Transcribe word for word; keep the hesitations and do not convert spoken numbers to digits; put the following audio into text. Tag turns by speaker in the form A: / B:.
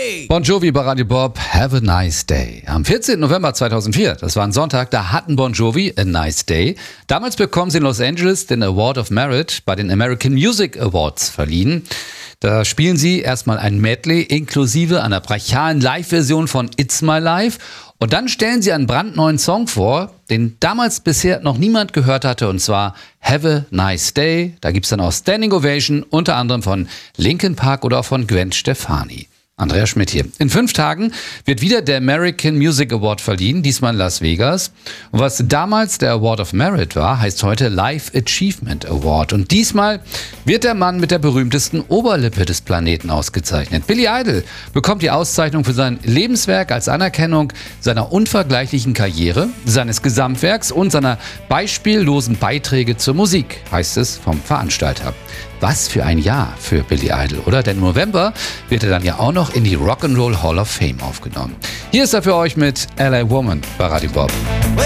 A: Bon Jovi bei Radio Bob, Have a Nice Day. Am vierzehnten November zweitausendvier, das war ein Sonntag, da hatten Bon Jovi a Nice Day. Damals bekommen sie in Los Angeles den Award of Merit bei den American Music Awards verliehen. Da spielen sie erstmal ein Medley inklusive einer brachialen Live-Version von It's My Life. Und dann stellen sie einen brandneuen Song vor, den damals bisher noch niemand gehört hatte, und zwar Have a Nice Day. Da gibt's dann auch Standing Ovation, unter anderem von Linkin Park oder auch von Gwen Stefani. Andrea Schmidt hier. In fünf Tagen wird wieder der American Music Award verliehen, diesmal in Las Vegas. Und was damals der Award of Merit war, heißt heute Life Achievement Award. Und diesmal wird der Mann mit der berühmtesten Oberlippe des Planeten ausgezeichnet. Billy Idol bekommt die Auszeichnung für sein Lebenswerk als Anerkennung seiner unvergleichlichen Karriere, seines Gesamtwerks und seiner beispiellosen Beiträge zur Musik, heißt es vom Veranstalter. Was für ein Jahr für Billy Idol, oder? Denn im November wird er dann ja auch noch in die Rock'n'Roll Hall of Fame aufgenommen. Hier ist er für euch mit L A Woman bei Radio Bob.